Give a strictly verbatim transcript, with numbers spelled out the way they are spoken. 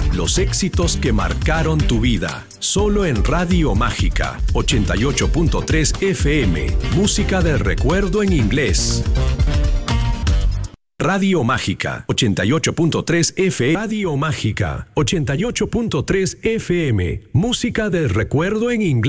Los éxitos que marcaron tu vida. Solo en Radio Mágica, ochenta y ocho punto tres F M. Música del recuerdo en inglés. Radio Mágica, ochenta y ocho punto tres F M. Radio Mágica, ochenta y ocho punto tres F M. Música del recuerdo en inglés.